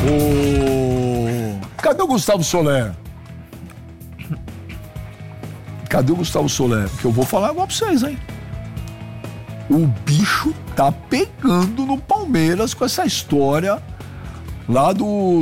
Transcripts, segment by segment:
Cadê o Gustavo Soler? Cadê o Gustavo Soler? Porque eu vou falar igual pra vocês, hein? O bicho tá pegando no Palmeiras com essa história lá do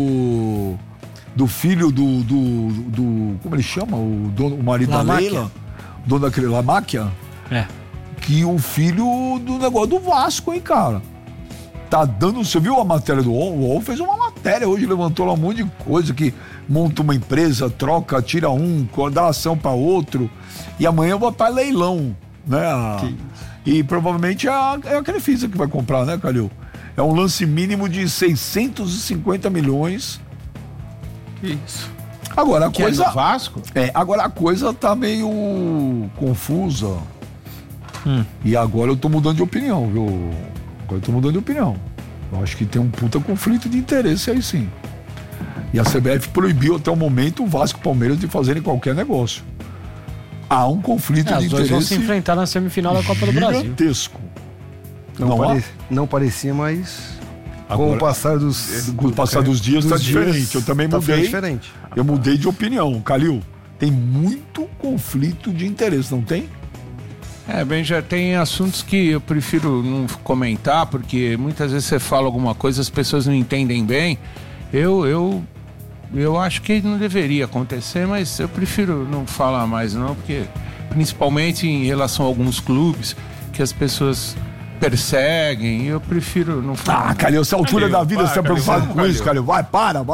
filho do como ele chama? O marido da Leila? Dono daquele Lamáquia? É. Que o filho do negócio do Vasco, hein, cara? Tá dando... Você viu a matéria do UOL? O UOL fez uma matéria hoje, levantou lá um monte de coisa que monta uma empresa, troca, tira um, dá ação pra outro e amanhã vai pra leilão, né? E provavelmente é aquele FISA que vai comprar, né, Calil? É um lance mínimo de 650 milhões. Isso. Agora a que coisa... é do Vasco? Agora a coisa tá meio confusa. E agora eu tô mudando de opinião, viu? Agora eu tô mudando de opinião. Eu acho que tem um puta conflito de interesse aí sim. E a CBF proibiu até o momento o Vasco e o Palmeiras de fazerem qualquer negócio. Há um conflito de Os dois interesse vão se enfrentar na semifinal da Copa do Brasil. Gigantesco. Não parecia, mas Agora, com o passar dos dias tá diferente. Eu também mudei. Diferente. Eu mudei de opinião. Calil, tem muito conflito de interesse, não tem? Bem, já tem assuntos que eu prefiro não comentar, porque muitas vezes você fala alguma coisa, as pessoas não entendem bem. Eu acho que não deveria acontecer, mas eu prefiro não falar mais não, porque principalmente em relação a alguns clubes que as pessoas perseguem, eu prefiro não falar. Calil, essa altura da vida você tá preocupado com isso, Calil? Vai.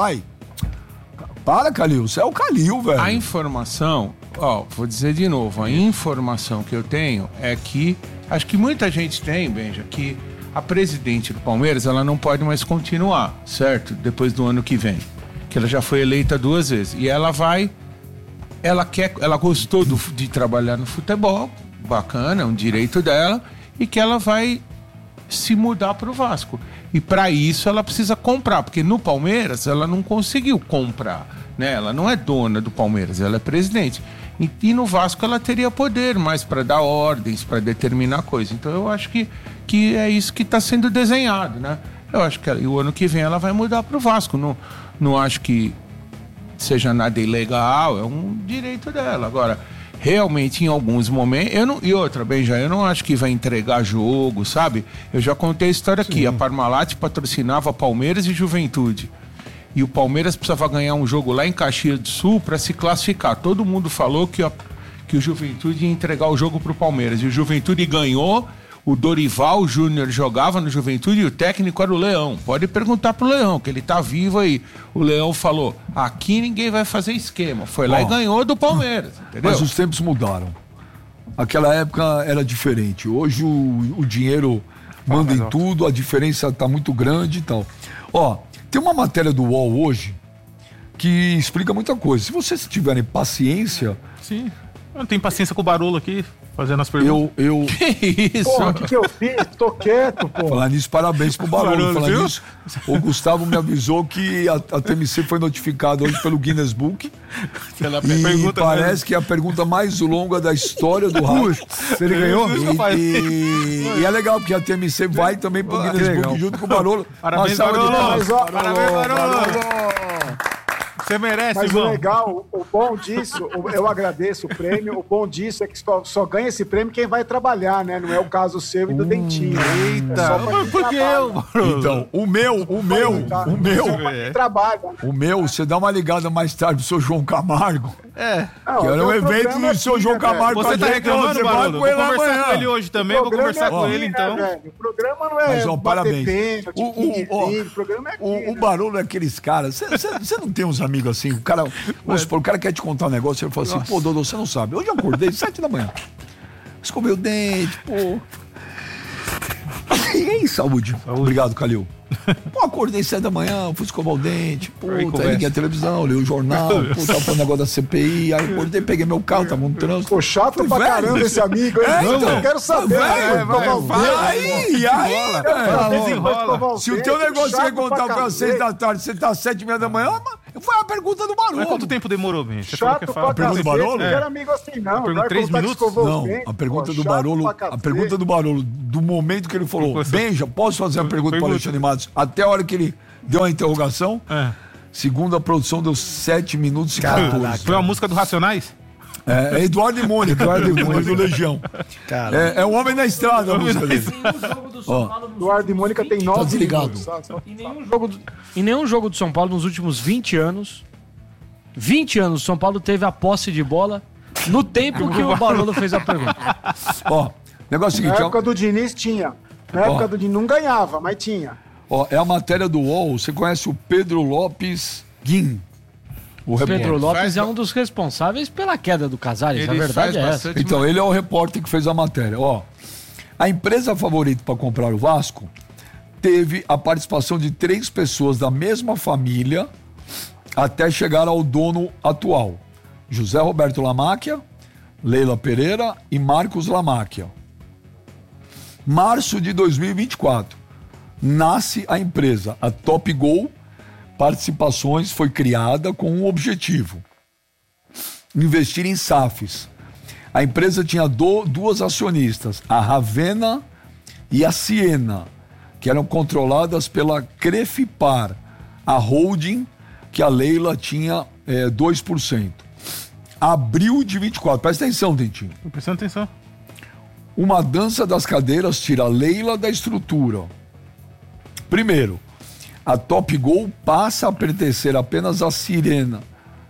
Para, Calil, você é o Calil, velho. A informação, vou dizer de novo, a informação que eu tenho é que, acho que muita gente tem, Benja, que a presidente do Palmeiras, ela não pode mais continuar, certo? Depois do ano que vem. Que ela já foi eleita 2 vezes. E ela gostou de trabalhar no futebol, bacana, é um direito dela, e que ela vai se mudar para o Vasco. E para isso ela precisa comprar, porque no Palmeiras ela não conseguiu comprar, né? Ela não é dona do Palmeiras, ela é presidente. E no Vasco ela teria poder mais para dar ordens, para determinar coisas. Então eu acho que é isso que está sendo desenhado, né? Eu acho que o ano que vem ela vai mudar para o Vasco. Não acho que seja nada ilegal, é um direito dela. Agora, realmente, em alguns momentos... eu não acho que vai entregar jogo, sabe? Eu já contei a história aqui. A Parmalat patrocinava Palmeiras e Juventude. E o Palmeiras precisava ganhar um jogo lá em Caxias do Sul para se classificar. Todo mundo falou que o Juventude ia entregar o jogo para o Palmeiras. E o Juventude ganhou... O Dorival Júnior jogava no Juventude e o técnico era o Leão. Pode perguntar pro Leão, que ele tá vivo aí. O Leão falou, aqui ninguém vai fazer esquema. Foi lá e ganhou do Palmeiras, entendeu? Mas os tempos mudaram. Aquela época era diferente. Hoje o dinheiro manda em tudo, a diferença tá muito grande e tal. Tem uma matéria do UOL hoje que explica muita coisa. Se vocês tiverem paciência... Sim, eu não tenho paciência com o Barolo aqui. Fazendo as perguntas. Que isso? Pô, o que eu fiz? Tô quieto, pô. Falar nisso, parabéns pro Barolo. Falar nisso, o Gustavo me avisou que a TMC foi notificada hoje pelo Guinness Book. E parece que é a pergunta mais longa da história do rádio. Ele ganhou? E é legal, porque a TMC vai também pro Guinness Book junto com o Barolo. Parabéns, Barolo. Parabéns, Barolo. Você merece, mas irmão. O legal, o bom disso, eu agradeço o prêmio, o bom disso é que só ganha esse prêmio quem vai trabalhar, né? Não é o caso seu e do Dentinho. Eita, por que eu? Então, o meu, trabalha. O meu, você dá uma ligada mais tarde pro seu João Camargo. Não, que era um evento do seu João Camargo. Você tá reclamando, Barolo? Vou conversar com ele hoje também, vou conversar com ele, então. O programa não é parabéns. Pênalti, o programa é aqui, o Barolo é aqueles caras, você não tem uns amigos assim, o cara, vamos supor, o cara quer te contar um negócio, ele fala assim, pô, Dodô, você não sabe, hoje eu acordei 7 da manhã, escovei o dente, pô. E aí, saúde. Obrigado, Calil. Pô, acordei 7 da manhã, fui escovar o dente, puta, liguei a televisão, li o jornal, tava falando negócio da CPI, aí acordei, peguei meu carro, tava no trânsito. Pô, chato pra caramba esse amigo, hein? Então, eu quero saber. Desenrola. Se o teu negócio vai contar pra 6 da tarde, você tá às 7h30 da manhã, foi a pergunta do Barolo. Mas quanto tempo demorou, Ben? Chato pra pergunta do Barolo? Não era amigo assim, não. Pergunta 3 minutos? Não, a pergunta do Barolo, do momento que ele falou, Benja, posso fazer a pergunta para o Alexandre Matos? Até a hora que ele Deu uma interrogação? Segundo a produção, deu 7 minutos e 14. Foi uma música do Racionais? É Eduardo e Mônica, do Legião. É o Homem na Estrada, a música dele. Eduardo e Mônica tem 9 desligado. minutos. Em nenhum jogo do São Paulo nos últimos 20 anos, o São Paulo teve a posse de bola no tempo que o Barolo fez a pergunta. Ó, negócio seguinte. Na época do Diniz tinha. Na época do Diniz não ganhava, mas tinha. Ó, é a matéria do UOL. Você conhece o Pedro Lopes Guim? O Pedro repórter. Lopes é um dos responsáveis pela queda do Casares, a verdade é essa. Então, ele é o repórter que fez a matéria. Ó, a empresa favorita para comprar o Vasco teve a participação de 3 pessoas da mesma família até chegar ao dono atual. José Roberto Lamáquia, Leila Pereira e Marcos Lamáquia. Março de 2024, nasce a empresa, a Top Gol Participações foi criada com um objetivo: investir em SAFs. A empresa tinha 2 acionistas, a Ravena e a Siena, que eram controladas pela Crefipar, a holding que a Leila tinha 2%. Abril de 24, presta atenção, Dentinho. Tô prestando atenção. Uma dança das cadeiras tira a Leila da estrutura. Primeiro, a Top Gol passa a pertencer apenas à Siena,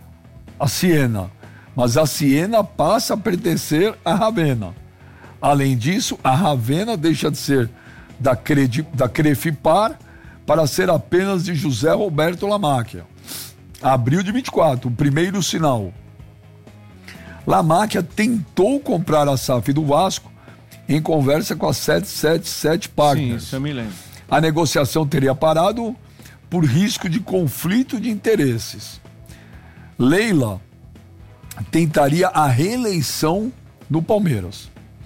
mas a Siena passa a pertencer à Ravena. Além disso, a Ravena deixa de ser da Crefipar para ser apenas de José Roberto Lamáquia. Abril de 24, o primeiro sinal. Lamáquia tentou comprar a SAF do Vasco em conversa com a 777 Partners. Sim, isso eu me lembro. A negociação teria parado por risco de conflito de interesses. Leila tentaria a reeleição no Palmeiras.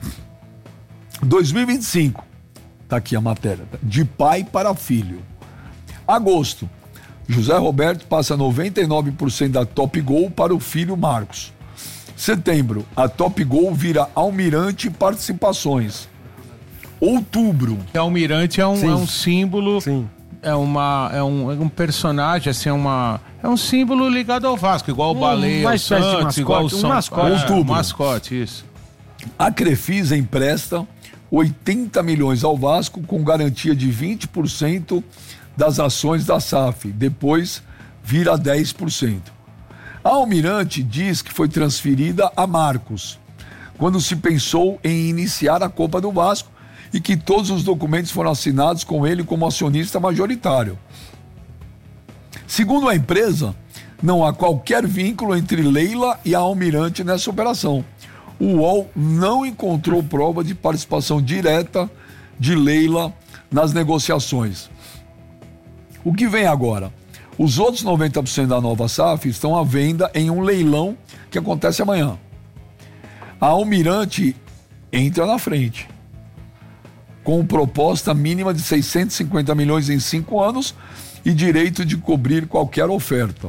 2025, tá aqui a matéria, de pai para filho. Agosto, José Roberto passa 99% da Top Gol para o filho Marcos. Setembro, a Top Gol vira Almirante Participações. Outubro. Almirante é um símbolo. Sim. É um personagem, assim, é um símbolo ligado ao Vasco, igual o Baleia, o Santos, igual o São Paulo. Outubro. Mascote, isso. A Crefisa empresta 80 milhões ao Vasco com garantia de 20% das ações da SAF. Depois vira 10%. A Almirante diz que foi transferida a Marcos quando se pensou em iniciar a Copa do Vasco e que todos os documentos foram assinados com ele como acionista majoritário. Segundo a empresa, não há qualquer vínculo entre Leila e a Almirante nessa operação. O UOL não encontrou prova de participação direta de Leila nas negociações. O que vem agora? Os outros 90% da nova SAF estão à venda em um leilão que acontece amanhã. A Almirante entra na frente, com proposta mínima de 650 milhões em 5 anos e direito de cobrir qualquer oferta.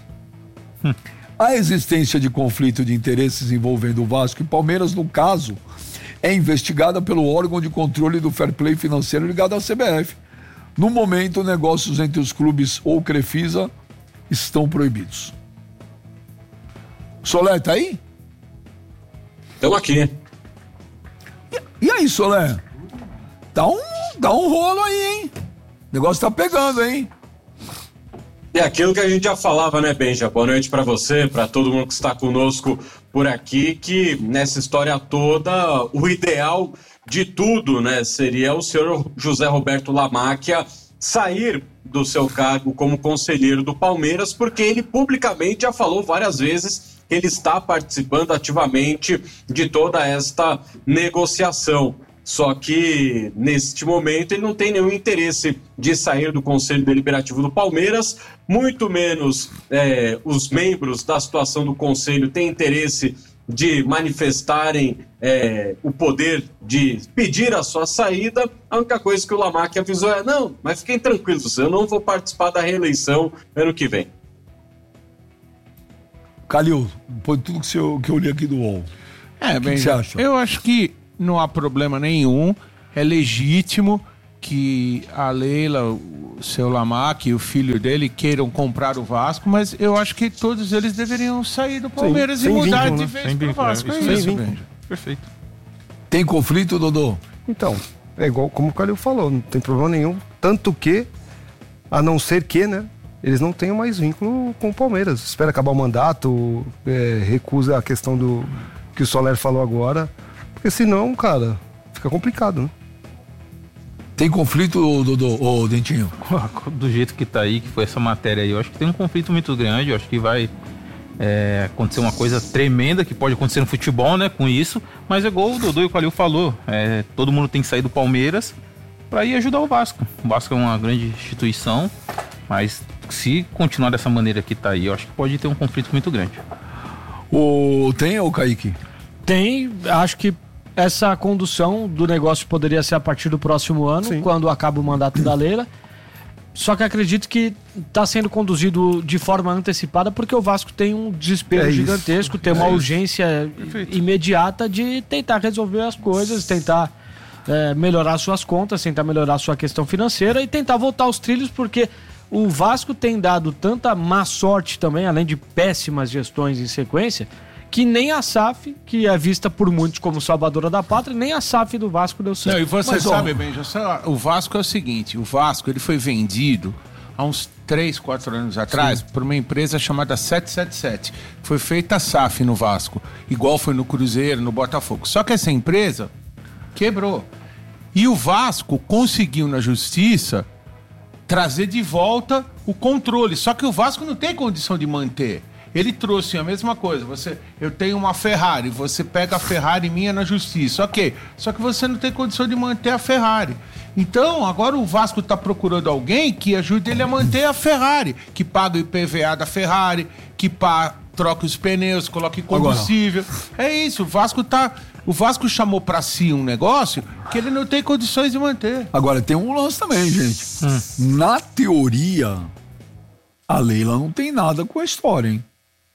A existência de conflito de interesses envolvendo o Vasco e Palmeiras, no caso, é investigada pelo órgão de controle do fair play financeiro ligado à CBF. No momento, negócios entre os clubes ou Crefisa estão proibidos. Solé, tá aí? Estamos aqui. E aí, Solé? Dá um rolo aí, hein? O negócio tá pegando, hein? É aquilo que a gente já falava, né, Benja? Boa noite para você, para todo mundo que está conosco por aqui, que nessa história toda, o ideal de tudo, né, seria o senhor José Roberto Lamáquia sair do seu cargo como conselheiro do Palmeiras, porque ele publicamente já falou várias vezes que ele está participando ativamente de toda esta negociação. Só que, neste momento, ele não tem nenhum interesse de sair do Conselho Deliberativo do Palmeiras, muito menos os membros da situação do Conselho têm interesse de manifestarem o poder de pedir a sua saída. A única coisa que o Lamáquia avisou é: não, mas fiquem tranquilos, eu não vou participar da reeleição ano que vem. Calil, foi tudo que eu li aqui do UOL. O que você acha? Eu acho que não há problema nenhum, é legítimo que a Leila, o seu Lamac e o filho dele queiram comprar o Vasco, mas eu acho que todos eles deveriam sair do Palmeiras e mudar de vez pro Vasco. É isso, Benja. Perfeito. Tem conflito, Dodô? Então, é igual como o Calil falou, não tem problema nenhum. Tanto que, a não ser que, né, eles não tenham mais vínculo com o Palmeiras. Espera acabar o mandato, recusa a questão do que o Soler falou agora, porque senão, cara, fica complicado, né? Tem conflito, Dodô, ô Dentinho? Do jeito que tá aí, que foi essa matéria aí, eu acho que tem um conflito muito grande, eu acho que vai acontecer uma coisa tremenda que pode acontecer no futebol, né, com isso, mas é igual o Dodô e o Calil falou, todo mundo tem que sair do Palmeiras para ir ajudar o Vasco. O Vasco é uma grande instituição, mas se continuar dessa maneira que tá aí, eu acho que pode ter um conflito muito grande. Tem, ô Kaique? Tem, acho que essa condução do negócio poderia ser a partir do próximo ano, Sim. quando acaba o mandato da Leila. Só que acredito que está sendo conduzido de forma antecipada porque o Vasco tem um desespero gigantesco, tem uma urgência imediata de tentar resolver as coisas, tentar melhorar suas contas, tentar melhorar sua questão financeira e tentar voltar aos trilhos, porque o Vasco tem dado tanta má sorte também, além de péssimas gestões em sequência, que nem a SAF, que é vista por muitos como salvadora da pátria, nem a SAF do Vasco deu certo. Não, e você sabe, Benja, o Vasco é o seguinte, o Vasco ele foi vendido há uns 3, 4 anos atrás por uma empresa chamada 777. Foi feita a SAF no Vasco, igual foi no Cruzeiro, no Botafogo. Só que essa empresa quebrou. E o Vasco conseguiu na justiça trazer de volta o controle. Só que o Vasco não tem condição de manter. Ele trouxe a mesma coisa. Eu tenho uma Ferrari, você pega a Ferrari minha na justiça. Ok. Só que você não tem condição de manter a Ferrari. Então, agora o Vasco está procurando alguém que ajude ele a manter a Ferrari, que paga o IPVA da Ferrari, que troca os pneus, coloque combustível. Agora. É isso. O Vasco chamou para si um negócio que ele não tem condições de manter. Agora, tem um lance também, gente. Na teoria, a Leila não tem nada com a história, hein?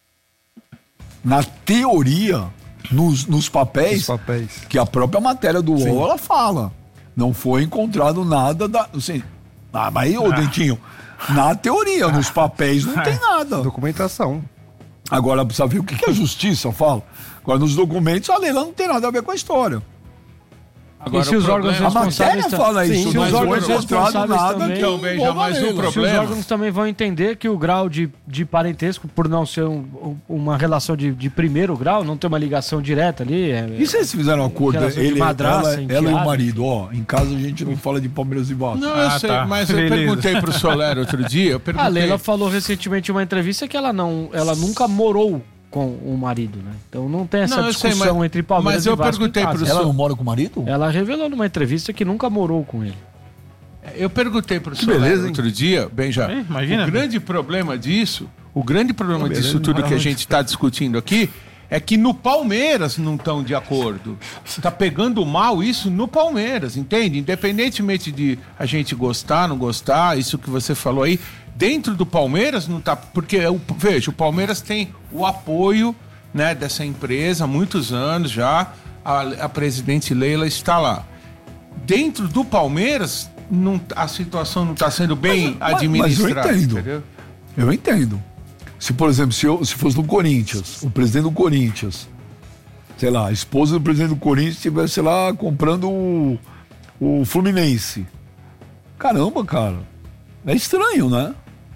Na teoria, nos papéis, que a própria matéria do UOL, ela fala. Não foi encontrado nada assim, mas, ô Dentinho, na teoria, nos papéis não tem nada. Documentação. Agora, precisa ver o que a justiça fala. Agora, nos documentos, a Leila não tem nada a ver com a história. Agora, e se os órgãos responsáveis fala isso, se os órgãos responsáveis também, se os órgãos também vão entender que o grau de parentesco, por não ser uma relação de primeiro grau, não ter uma ligação direta ali. E se eles fizeram um acordo, ela e o marido, em casa a gente não fala de Palmeiras e Vasco. Não, eu sei, mas eu perguntei pro Soler outro dia, a Leila falou recentemente em uma entrevista que ela nunca morou com o marido, né? Então não tem essa discussão entre Palmeiras e Vasco. Mas eu perguntei pro Ela não mora com o marido? Ela revelou numa entrevista que nunca morou com ele. Eu perguntei pro Soler outro dia, Benja, imagina, o grande problema disso tudo que a gente está discutindo aqui é que no Palmeiras não estão de acordo. Tá pegando mal isso no Palmeiras, entende? Independentemente de a gente gostar, não gostar, isso que você falou aí, dentro do Palmeiras não tá... Porque, veja, o Palmeiras tem o apoio, né, dessa empresa há muitos anos já, a presidente Leila está lá. Dentro do Palmeiras, a situação não está sendo bem administrada. Mas eu entendo. Entendeu? Eu entendo. Se, por exemplo, se fosse no Corinthians, o presidente do Corinthians, sei lá, a esposa do presidente do Corinthians estivesse lá comprando o Fluminense. Caramba, cara. É estranho, né?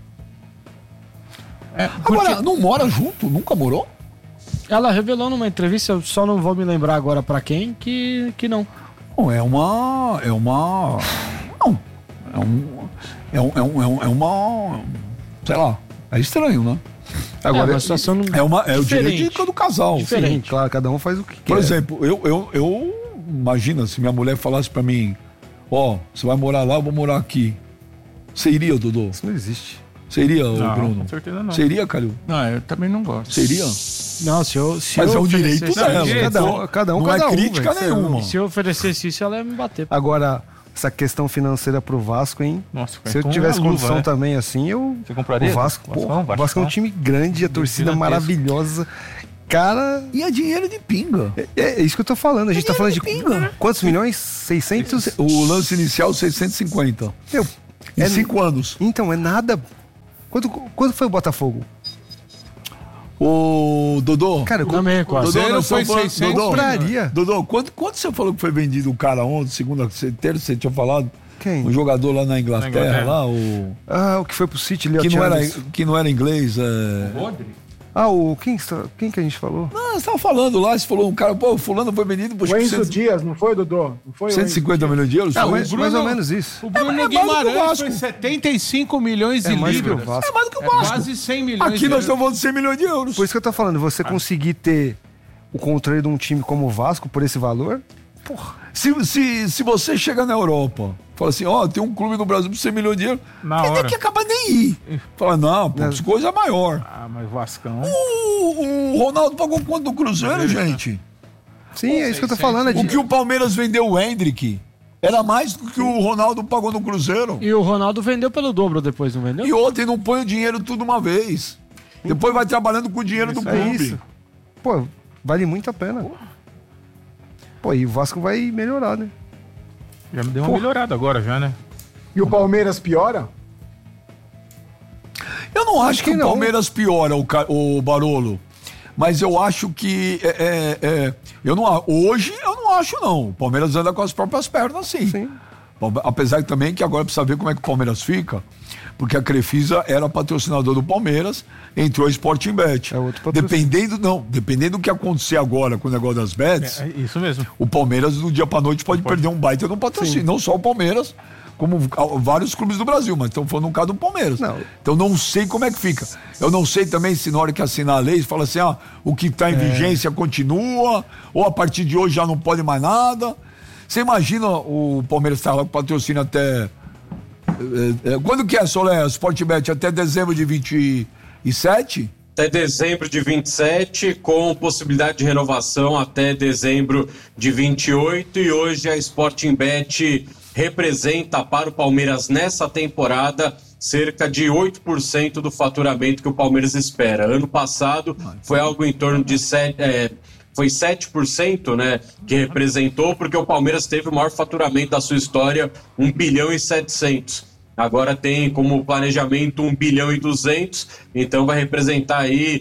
Agora, não mora junto? Nunca morou? Ela revelou numa entrevista, eu só não vou me lembrar agora pra quem, que não. Não, sei lá, é estranho, né? Agora, uma situação é o direito do casal. Diferente. Sim, claro, cada um faz o que quer. Por exemplo, eu imagina se minha mulher falasse pra mim, você vai morar lá, eu vou morar aqui. Você iria, Dodô? Isso não existe. Você iria, Bruno? Com certeza não. Você iria, Calil? Não, eu também não gosto. Você iria? Não, Mas é um direito dela. Cada um, não é crítica nenhuma. Se eu oferecesse isso, ela ia me bater. Agora, essa questão financeira pro Vasco, hein? Nossa, se eu tivesse condição também assim, Você compraria? O Vasco é um time grande, a torcida maravilhosa. cara... E é dinheiro de pinga. É isso que eu tô falando. A gente tá falando de pinga. quantos milhões? 600? O lance inicial, 650. Meu, Em 5 anos. Então, é nada. Quanto foi o Botafogo? Ô, Dodô. Cara, também, quase. Dodô, Zero nós foi estamos falando- 600, Dodô, compraria. Dodô, quanto você falou que foi vendido o cara ontem, segunda, terça, você tinha falado? Quem? Um jogador lá na Inglaterra, lá, o... O que foi pro City, Leo que não era inglês, Rodri? Quem que a gente falou? Não, você tava falando lá, você falou um cara, pô, fulano foi vendido por O Enzo Dias, não foi, Dodô? Não foi o Enzo 150 milhões de euros? Não, Foi? mais ou menos isso. O Bruno mais do que o Guimarães Vasco. foi 75 milhões de mais que o libras. Vasco. É mais do que o É Vasco. quase 100 milhões Aqui de nós euros. estamos falando de 100 milhões de euros. Por isso que eu tô falando, você conseguir ter o controle de um time como o Vasco por esse valor, Se você chega na Europa, fala assim, ó, tem um clube no Brasil por 100 milhões de euros, Na tem hora. que acabar nem ir. Fala, não, pô, essa coisa é maior. Ah, mas o Vascão. O Ronaldo pagou quanto do Cruzeiro, gente? sim, é isso que eu tô falando. O que o Palmeiras vendeu o Hendrick era mais do que o Ronaldo pagou no Cruzeiro. E o Ronaldo vendeu pelo dobro depois, não vendeu? E ontem não põe o dinheiro tudo uma vez. Depois vai trabalhando com o dinheiro do É clube. isso. Pô, vale muito a pena. Pô, e o Vasco vai melhorar, né? Já me deu uma melhorada agora, já, né? E o Palmeiras piora? Eu não acho que o não. Palmeiras piora o Barolo. Mas eu acho que. Hoje eu não acho, não. O Palmeiras anda com as próprias pernas, sim. Sim. Apesar que também que agora precisa ver como é que o Palmeiras fica. Porque a Crefisa era patrocinador do Palmeiras, entrou a Sporting Bet. É outro patrocínio. Dependendo do que acontecer agora com o negócio das bets, É isso mesmo. o Palmeiras do dia pra noite pode perder um baita de um patrocínio. Não só o Palmeiras, como vários clubes do Brasil, mas estamos falando no caso do Palmeiras. Não. Então não sei como é que fica. Eu não sei também se na hora que assinar a lei, fala assim, o que está em vigência continua, ou a partir de hoje já não pode mais nada. Você imagina o Palmeiras estar lá com patrocínio até... quando que é, Solé? Sportbet até dezembro de 27? Até dezembro de 27, com possibilidade de renovação até dezembro de 28. E hoje a Sporting Bet representa para o Palmeiras nessa temporada cerca de 8% do faturamento que o Palmeiras espera. Ano passado foi algo em torno de 7%, né, que representou, porque o Palmeiras teve o maior faturamento da sua história, 1 bilhão e 700. Agora tem como planejamento 1 bilhão e 200, então vai representar aí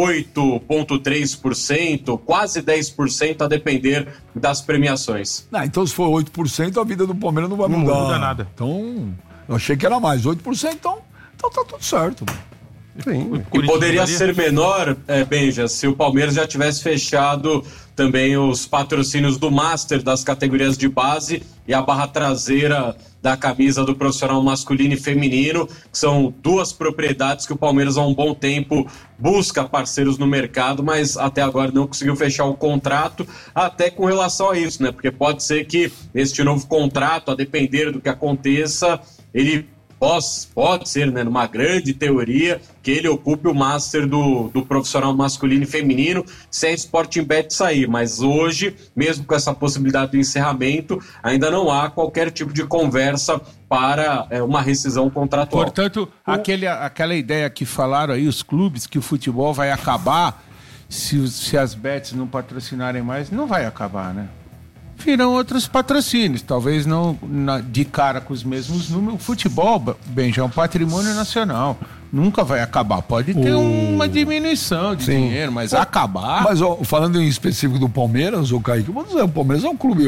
8,3%, quase 10%, a depender das premiações. Então se for 8%, a vida do Palmeiras não vai mudar. muda nada. Então, eu achei que era mais. 8%, então tá tudo certo. Sim. E poderia ser menor, Benja, se o Palmeiras já tivesse fechado também os patrocínios do Master das categorias de base e a barra traseira da camisa do profissional masculino e feminino, que são duas propriedades que o Palmeiras há um bom tempo busca parceiros no mercado, mas até agora não conseguiu fechar o contrato, até com relação a isso, né? Porque pode ser que este novo contrato, a depender do que aconteça, ele pode ser, né, numa grande teoria, que ele ocupe o Master do profissional masculino e feminino, se a Sporting Bet sair. Mas hoje, mesmo com essa possibilidade do encerramento, ainda não há qualquer tipo de conversa para uma rescisão contratual. Portanto, aquela ideia que falaram aí, os clubes, que o futebol vai acabar se as bets não patrocinarem mais, não vai acabar, né? Virão outros patrocínios, talvez não de cara com os mesmos números. O futebol, Benja, é um patrimônio nacional. Nunca vai acabar. Pode ter uma diminuição de dinheiro, mas acabar... Mas, falando em específico do Palmeiras, Kaique, vamos dizer, o Palmeiras é um clube,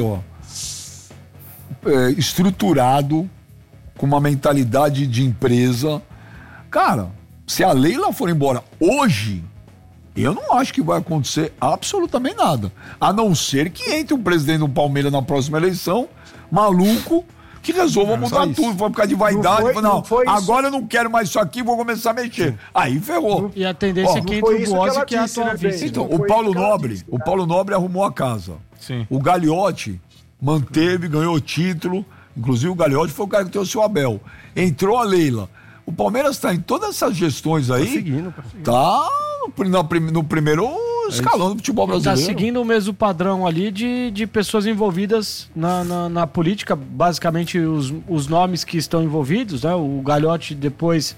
estruturado, com uma mentalidade de empresa. Cara, se a Leila for embora hoje, eu não acho que vai acontecer absolutamente nada. A não ser que entre um presidente do Palmeiras na próxima eleição, maluco, que resolva mudar tudo, vai ficar de vaidade. Agora eu não quero mais isso aqui, vou começar a mexer. Aí ferrou. E a tendência é que entre o Boazzi, que é a atual vice. Então, o Paulo Nobre arrumou a casa. Sim. O Gagliotti manteve, ganhou título. Inclusive o Gagliotti foi o cara que trouxe o Abel. Entrou a Leila. O Palmeiras está em todas essas gestões aí. Tá no primeiro escalão do futebol brasileiro. Está seguindo o mesmo padrão ali de pessoas envolvidas na política. Basicamente os nomes que estão envolvidos, né? O Gagliotti depois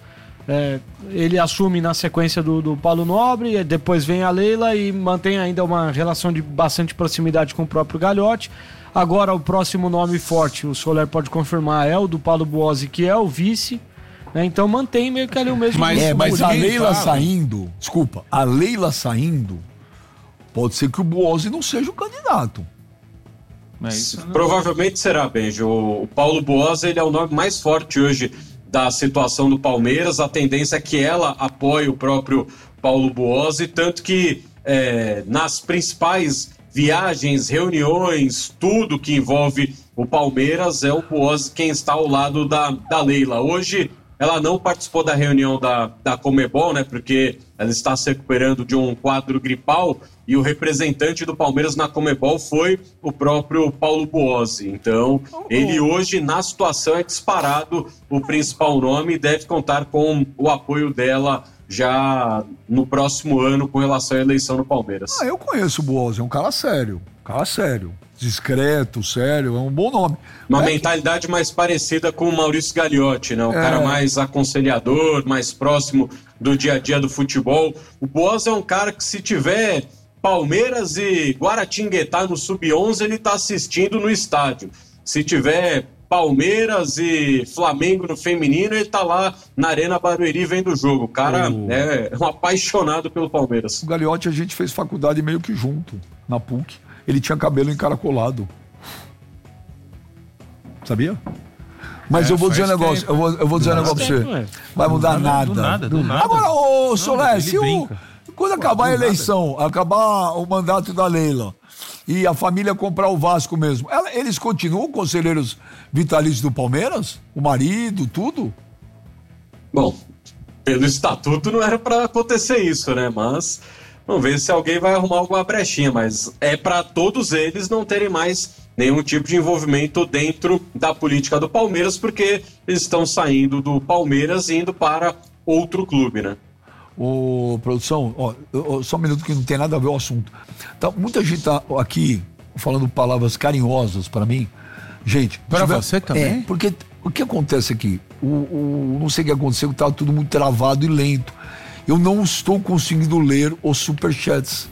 Ele assume na sequência do Paulo Nobre, depois vem a Leila e mantém ainda uma relação de bastante proximidade com o próprio Gagliotti. Agora o próximo nome forte, o Soler pode confirmar, é o do Paulo Buozzi, que é o vice, né? Então mantém meio que ali o mesmo... Mas a Leila saindo, desculpa, a Leila saindo, pode ser que o Buozzi não seja o candidato. Provavelmente será, Benjo. O Paulo Buozzi, ele é o nome mais forte hoje da situação do Palmeiras. A tendência é que ela apoie o próprio Paulo Buozzi, tanto que nas principais viagens, reuniões, tudo que envolve o Palmeiras, é o Buozzi quem está ao lado da Leila. Hoje ela não participou da reunião da Conmebol, né, porque ela está se recuperando de um quadro gripal, e o representante do Palmeiras na Conmebol foi o próprio Paulo Buozzi. Então, ele hoje, na situação, é disparado o principal nome e deve contar com o apoio dela já no próximo ano com relação à eleição no Palmeiras. Eu conheço o Buozzi, é um cara sério, discreto, sério, é um bom nome. Uma mentalidade mais parecida com o Maurício Gagliotti, né? Cara mais aconselhador, mais próximo do dia a dia do futebol. O Buozzi é um cara que, se tiver Palmeiras e Guaratinguetá no Sub-11, ele tá assistindo no estádio. Se tiver Palmeiras e Flamengo no feminino, ele tá lá na Arena Barueri vendo o jogo. O cara é um apaixonado pelo Palmeiras. O Gagliotti, a gente fez faculdade meio que junto, na PUC. Ele tinha cabelo encaracolado. Sabia? Mas eu vou dizer um negócio, eu vou dizer um negócio pra você. Vai mudar nada. Do nada. Agora, ô Soler, quando acabar a eleição, acabar o mandato da Leila e a família comprar o Vasco mesmo, eles continuam conselheiros vitalícios do Palmeiras? O marido, tudo? Bom, pelo estatuto não era pra acontecer isso, né? Mas vamos ver se alguém vai arrumar alguma brechinha, mas é pra todos eles não terem mais nenhum tipo de envolvimento dentro da política do Palmeiras, porque eles estão saindo do Palmeiras e indo para outro clube, né? Ô, produção, só um minuto que não tem nada a ver com o assunto. Tá, muita gente tá aqui falando palavras carinhosas pra mim. Gente... Pra você também? Porque o que acontece aqui? Não sei o que aconteceu, tá tudo muito travado e lento. Eu não estou conseguindo ler os superchats.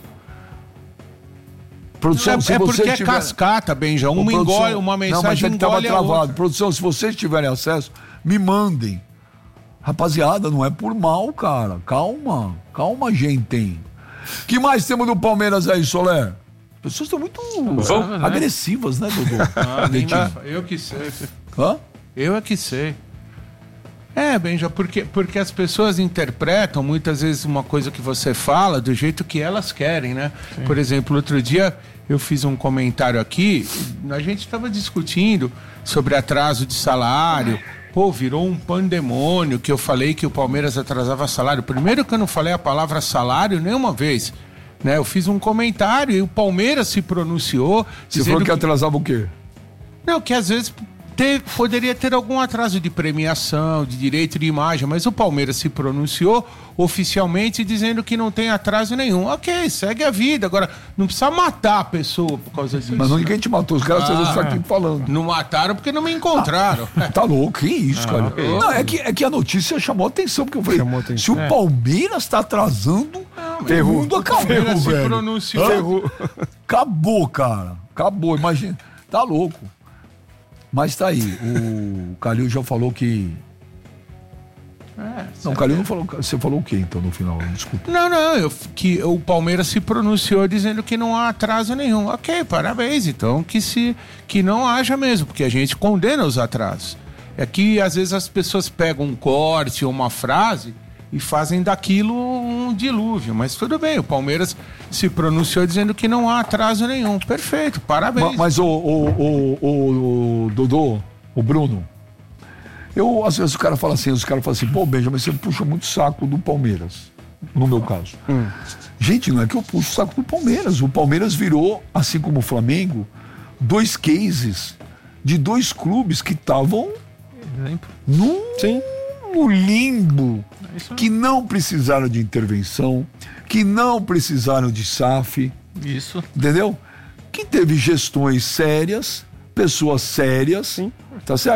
Produção, se porque você é cascata, Benja. Uma engole, uma mensagem engole a outra. Produção, se vocês tiverem acesso, me mandem. Rapaziada, não é por mal, cara. Calma, gente. Que mais temos do Palmeiras aí, Soler? As pessoas estão muito agressivas, né, Dodô? Eu que sei. Hã? Eu é que sei. Benja, porque as pessoas interpretam muitas vezes uma coisa que você fala do jeito que elas querem, né? Sim. Por exemplo, outro dia eu fiz um comentário aqui, a gente estava discutindo sobre atraso de salário. Pô, virou um pandemônio que eu falei que o Palmeiras atrasava salário. Primeiro que eu não falei a palavra salário nenhuma vez, né? Eu fiz um comentário e o Palmeiras se pronunciou. Você falou que atrasava o quê? Não, que às vezes poderia ter algum atraso de premiação, de direito de imagem, mas o Palmeiras se pronunciou oficialmente dizendo que não tem atraso nenhum. Ok, segue a vida. Agora, não precisa matar a pessoa por causa disso. Mas ninguém te matou, os caras estão aqui falando. Não mataram porque não me encontraram. Tá louco, que isso, cara? Não, é que a notícia chamou atenção, porque eu falei, se o Palmeiras tá atrasando, o mundo acabou, velho. Se pronunciou. Acabou, cara. Acabou, imagina. Tá louco. Mas tá aí, o Calil já falou que... Não, o Calil não falou... Você falou o quê, então, no final? Desculpa. Não, que o Palmeiras se pronunciou dizendo que não há atraso nenhum. Ok, parabéns, então, que não haja mesmo, porque a gente condena os atrasos. É que, às vezes, as pessoas pegam um corte ou uma frase e fazem daquilo um dilúvio, mas tudo bem, o Palmeiras se pronunciou dizendo que não há atraso nenhum. Perfeito, parabéns. Mas o Dodô, o Bruno, às vezes os caras falam assim, pô, Benjamin, você puxa muito saco do Palmeiras, no meu caso. Gente, não é que eu puxo o saco do Palmeiras, o Palmeiras virou, assim como o Flamengo, 2 cases de 2 clubes que estavam no limbo, que não precisaram de intervenção, que não precisaram de SAF. Isso. Entendeu? Que teve gestões sérias, pessoas sérias, tá certo?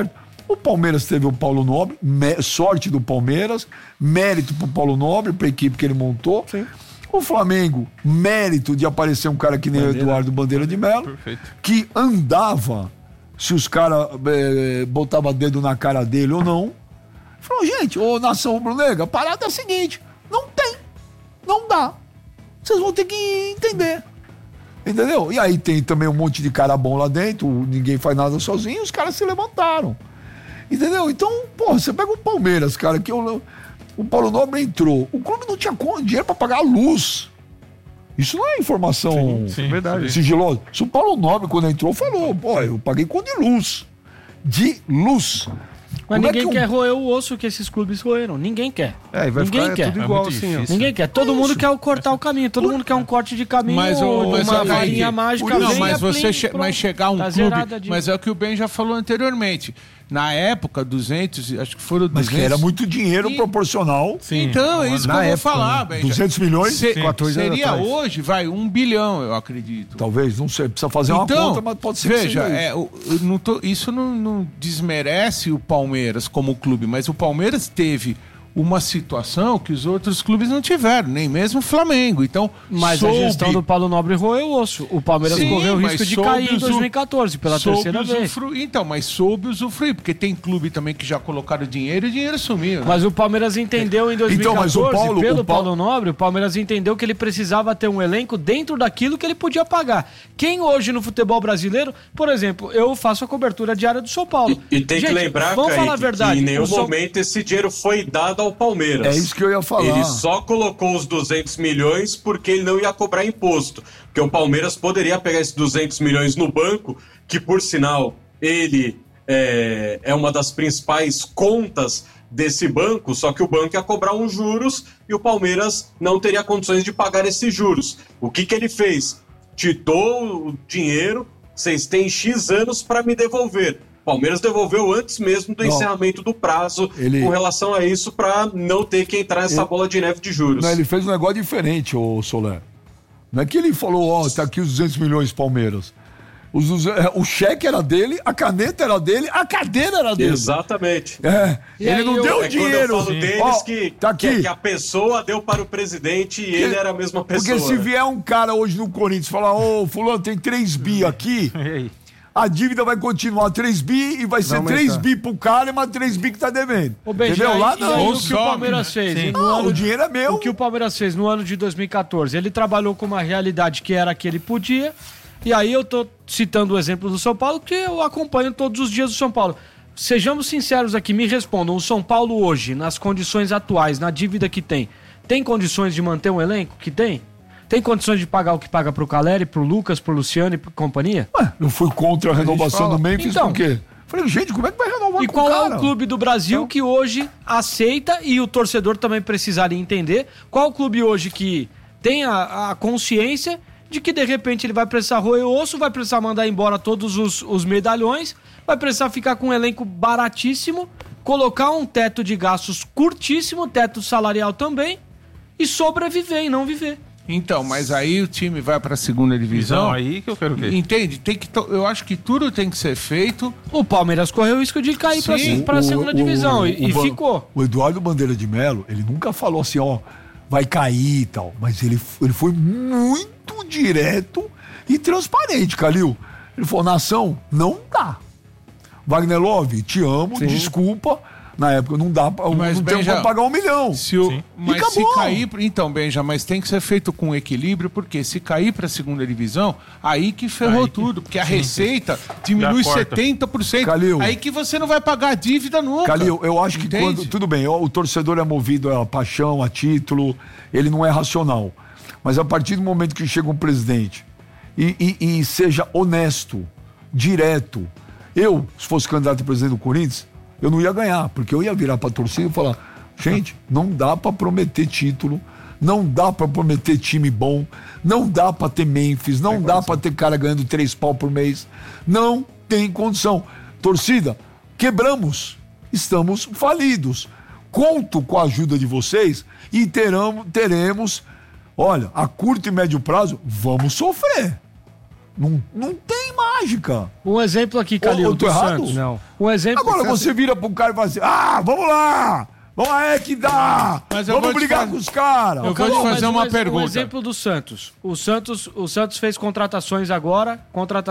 O Palmeiras teve o Paulo Nobre, sorte do Palmeiras, mérito pro Paulo Nobre, pra equipe que ele montou. Sim. O Flamengo, mérito de aparecer um cara que nem o Eduardo Bandeira de Melo, que andava, se os caras botavam dedo na cara dele ou não. Falou, gente, ô nação rubro-negra, a parada é a seguinte, não tem, não dá. Vocês vão ter que entender. Entendeu? E aí tem também um monte de cara bom lá dentro, ninguém faz nada sozinho, os caras se levantaram. Entendeu? Então, porra, você pega o Palmeiras, cara, que o Paulo Nobre entrou, o clube não tinha dinheiro pra pagar a luz. Isso não é informação verdade. sigilosa. Se o Paulo Nobre, quando entrou, falou, pô, eu paguei conta de luz. De luz. Mas ninguém quer roer o osso que esses clubes roeram. Ninguém quer. E vai ninguém ficar quer. tudo igual assim, ó. Ninguém quer. Todo mundo quer cortar o caminho. Todo mundo quer um corte de caminho. Mas uma varinha mágica. Não, mas você chegar um tá clube. Mas é o que o Ben já falou anteriormente. Na época, 200, acho que foram 200. Mas que era muito dinheiro proporcional. Sim. Então, é isso que eu vou falar, Ben. 200 milhões? Seria hoje, 1 bilhão, eu acredito. Talvez, não sei. Precisa fazer uma conta, mas pode ser veja, que isso não desmerece o Palmeiras como clube, mas o Palmeiras teve uma situação que os outros clubes não tiveram, nem mesmo o Flamengo. Então, mas a gestão do Paulo Nobre roeu o osso. O Palmeiras correu o risco de cair em 2014 pela terceira vez. Então, mas soube usufruir, porque tem clube também que já colocaram dinheiro e o dinheiro sumiu. Né? Mas o Palmeiras entendeu em 2014, pelo Paulo Nobre, o Palmeiras entendeu que ele precisava ter um elenco dentro daquilo que ele podia pagar. Quem hoje no futebol brasileiro, por exemplo, eu faço a cobertura diária do São Paulo. E tem que lembrar, vamos falar a verdade, que em nenhum momento esse dinheiro foi dado ao Palmeiras. É isso que eu ia falar. Ele só colocou os 200 milhões porque ele não ia cobrar imposto. Porque o Palmeiras poderia pegar esses 200 milhões no banco, que por sinal ele é uma das principais contas desse banco, só que o banco ia cobrar uns juros e o Palmeiras não teria condições de pagar esses juros. O que ele fez? Titou o dinheiro, vocês têm X anos para me devolver. O Palmeiras devolveu antes mesmo do encerramento do prazo com relação a isso, para não ter que entrar nessa bola de neve de juros. Não, ele fez um negócio diferente, ô Soler. Não é que ele falou, tá aqui os 200 milhões Palmeiras. O cheque era dele, a caneta era dele, a cadeira era dele. Exatamente. Ele não deu dinheiro. Quando eu falo deles, tá aqui. que a pessoa deu para o presidente e ele era a mesma pessoa. Porque se vier um cara hoje no Corinthians e falar, fulano, tem 3 bi aqui... A dívida vai continuar 3 bi e vai ser 3 bi pro cara, mas 3 bi que tá devendo. Entendeu? Lá não. O que o Palmeiras fez? O dinheiro é meu. O que o Palmeiras fez no ano de 2014? Ele trabalhou com uma realidade que era a que ele podia. E aí eu tô citando o exemplo do São Paulo, que eu acompanho todos os dias do São Paulo. Sejamos sinceros aqui, me respondam. O São Paulo hoje, nas condições atuais, na dívida que tem condições de manter um elenco que tem? Tem condições de pagar o que paga pro Caleri, pro Lucas, pro Luciano e companhia? Eu fui contra a renovação do Memphis, por quê? Falei, gente, como é que vai renovar com o cara? E qual é o clube do Brasil que hoje aceita, e o torcedor também precisaria entender, qual o clube hoje que tem a consciência de que de repente ele vai precisar roer o osso, vai precisar mandar embora todos os medalhões, vai precisar ficar com um elenco baratíssimo, colocar um teto de gastos curtíssimo, teto salarial também, e sobreviver e não viver. Então, mas aí o time vai para a segunda divisão. Então, aí que eu quero ver. Entende? Eu acho que tudo tem que ser feito. O Palmeiras correu o risco de cair para a segunda divisão e ficou. O Eduardo Bandeira de Melo, ele nunca falou assim, vai cair e tal, mas ele foi muito direto e transparente, Calil. Ele falou, nação, não dá. Wagner Love, te amo, desculpa. Na época não dá, não tem como pagar 1 milhão. Mas se cair, então, Benja, mas tem que ser feito com equilíbrio, porque se cair para a segunda divisão, aí que ferrou tudo, porque a receita diminui 70%. Calil, aí que você não vai pagar a dívida nunca. Calil, eu acho que tudo bem, o torcedor é movido a paixão, a título, ele não é racional. Mas a partir do momento que chega um presidente e seja honesto, direto, se fosse candidato a presidente do Corinthians, eu não ia ganhar, porque eu ia virar pra torcida e falar, gente, não dá pra prometer título, não dá pra prometer time bom, não dá pra ter Memphis, não dá pra ter cara ganhando 3 pau por mês, não tem condição. Torcida, quebramos, estamos falidos. Conto com a ajuda de vocês e teremos, olha, a curto e médio prazo, vamos sofrer. Não tem mais. mágica. Um exemplo aqui, Calil, Eu tô do errado? Santos. Não. Um exemplo. Agora você vira pro cara e fala assim, vamos lá! Vamos lá, é que dá! Mas eu Vamos vou te brigar fazer- com os caras! Eu vou te fazer uma Um pergunta. exemplo do Santos. O Santos fez contratações agora,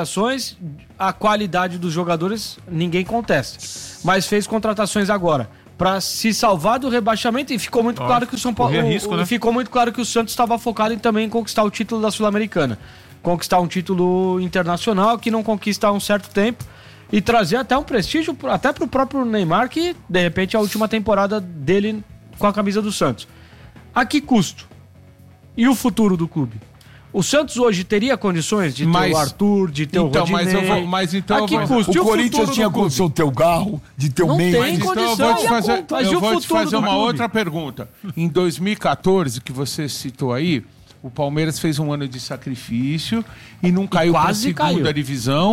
a qualidade dos jogadores ninguém contesta. Mas fez contratações agora para se salvar do rebaixamento e ficou muito claro que o São Paulo, corria risco, né? ficou muito claro que o Santos estava focado também em conquistar o título da Sul-Americana, conquistar um título internacional que não conquista há um certo tempo. E trazer até um prestígio, até pro próprio Neymar, que de repente é a última temporada dele com a camisa do Santos. A que custo? E o futuro do clube? O Santos hoje teria condições de ter o Arthur, de ter então, o Rodinei? então a que custo? O E Corinthians futuro tinha do clube? condição de ter o Garro, de ter o Não Mendes. tem Então eu condição, vou te fazer, mas e eu o vou te futuro fazer do uma clube? outra pergunta. Em 2014, que você citou aí, o Palmeiras fez um ano de sacrifício e não caiu para a quase segunda caiu. divisão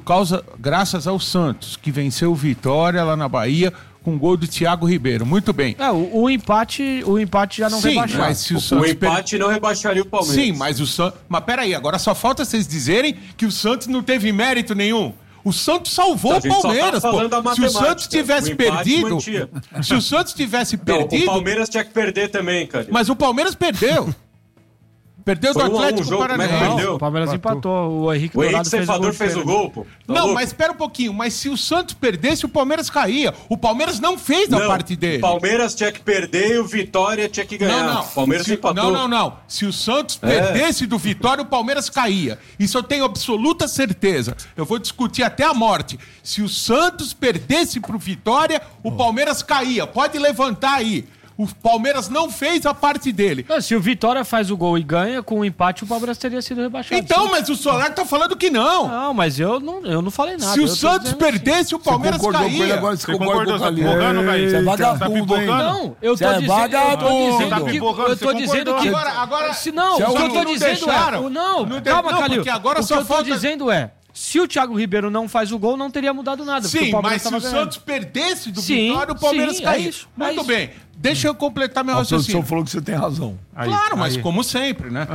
graças ao Santos, que venceu o Vitória lá na Bahia com gol do Thiago Ribeiro. Muito bem. O empate já não Sim, rebaixou. mas se o O Santos empate não rebaixaria o Palmeiras. Sim, mas o Santos... Mas peraí, agora só falta vocês dizerem que o Santos não teve mérito nenhum. O Santos salvou A o gente só tá Palmeiras, falando da pô. Se o matemática. Santos tivesse O empate perdido... mantia. Se o Santos tivesse Não, perdido... o Palmeiras tinha que perder também, cara. Mas o Palmeiras perdeu. Perdeu do Foi 1 a 1 o Atlético jogo, como é que Paranaense. perdeu? O Palmeiras empatou. O Henrique O Henrique Dourado Ceifador fez o diferente. gol, pô. Tá Não, louco? mas espera um pouquinho. Mas se o Santos perdesse, o Palmeiras caía. O Palmeiras não fez a Não, parte dele. O Palmeiras tinha que perder e o Vitória tinha que ganhar. Não, não. O Palmeiras empatou. Não. Se o Santos perdesse do Vitória, o Palmeiras caía. Isso eu tenho absoluta certeza. Eu vou discutir até a morte. Se o Santos perdesse pro Vitória, o Palmeiras caía. Pode levantar aí. O Palmeiras não fez a parte dele. Não, se o Vitória faz o gol e ganha, com o empate o Palmeiras teria sido rebaixado. Então, sim. mas o Solar tá falando que não. Não, mas eu não falei nada. Se Eu o tô Santos dizendo perdesse, o Palmeiras concordou com ele, caía. agora você Você concorda com concordou, o tá Calil. pipocando, velho? Você é Tá vagabundo, hein? pipocando? Não, eu Você tô é dizendo, vagabundo. Tá que pipocando, eu tô você dizendo que concordou. Agora, se não, Se o que eu alguém tô não dizendo deixaram, é, não, não calma, não, Calil. porque agora o que só eu tô falta- dizendo é, se o Thiago Ribeiro não faz o gol, não teria mudado nada. porque sim, o Palmeiras mas se o tava ganhando. Santos perdesse do Sim, Vitória, o Palmeiras sim, caía. é isso, Muito é isso. bem. Deixa eu completar meu A produção raciocínio. falou que você tem razão. Claro, mas como sempre, né?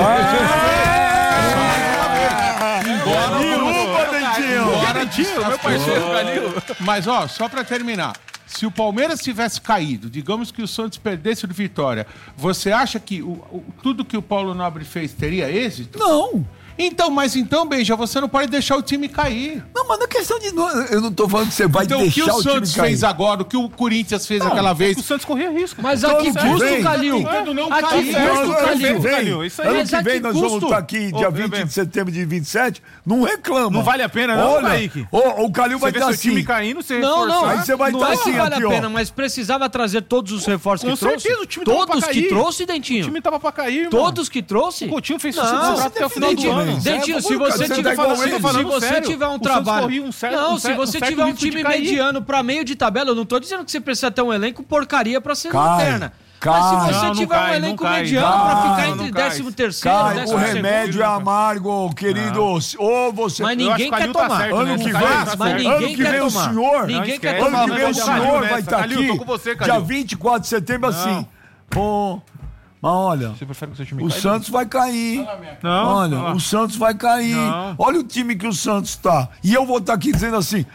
Meu parceiro Calil. Mas, ó, só pra terminar. Se o Palmeiras tivesse caído, digamos que o Santos perdesse do Vitória, você acha que tudo que o Paulo Nobre fez teria êxito? Não. Então, Benja, você não pode deixar o time cair. Não, mas não é questão de... Eu não tô falando que você vai Então, o que deixar o o time Santos cair. fez agora, o que o Corinthians fez aquela vez... O Santos corria risco. Mas a que Ano que custo, vem, Calil? tentando não A que cair. custo, Ano Calil? que vem, Calil, isso aí. ano Mas que a vem que nós vamos custo? estar aqui, dia Ô, 20 Bebê. de setembro de 27, não reclama. Não vale a pena, não, Olha, Kaique? o Calil vai Você vê estar seu time assim. caindo, você Não, reforçar. Aí você vai não estar é que assim vale aqui, a ó. pena, mas precisava trazer todos os reforços Com que trouxe. certeza, o time tava Todos pra que cair. trouxe, O Dentinho. time tava pra cair, irmão. Todos que trouxe. O Coutinho fez Não, sucesso até o final do Dentinho, ano. Dentinho, se Cara, você você tiver, tá igual ele. se Falando você sério, tiver um o Santos trabalho, corria um certo- não, um se certo- você um certo tiver um risco de time cair. mediano pra meio de tabela, eu não tô dizendo que você precisa ter um elenco porcaria pra ser Cai, lanterna. cai. Mas se você Não, não tiver um cai, elenco não cai. mediano Cai, pra ficar não entre cai. 13º, Cai, 12º, o remédio é amargo, querido. Ou você... Mas Eu acho ninguém que o quer Calil tá tomar. certo, Ano né? que O Calil vem, tá mas certo. ninguém ano que quer vem o tomar. senhor... Ninguém quer esquece. tomar Ano que vem o remédio senhor amargo. vai estar Calil, aqui, tô com você, dia Calil. 24 de setembro, assim. Pô, mas olha, Você prefere que o seu time o caia? Santos vai cair. Não, Olha, não. o Santos vai cair. Não. Olha o time que o Santos tá. E eu vou estar aqui dizendo assim,